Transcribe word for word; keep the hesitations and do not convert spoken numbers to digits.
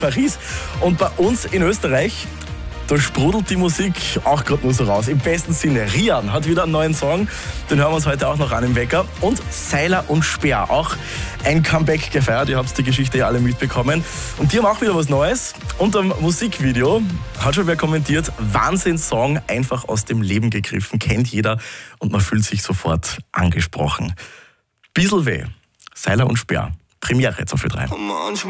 Paris. Und bei uns in Österreich, da sprudelt die Musik auch gerade nur so raus. Im besten Sinne. Rian hat wieder einen neuen Song. Den hören wir uns heute auch noch an im Wecker. Und Seiler und Speer, auch ein Comeback gefeiert. Ihr habt die Geschichte ja alle mitbekommen. Und die haben auch wieder was Neues. Unter dem Musikvideo hat schon wer kommentiert, Wahnsinnssong, einfach aus dem Leben gegriffen. Kennt jeder und man fühlt sich sofort angesprochen. Bissl weh. Seiler und Speer. Premiere jetzt auf Ö drei.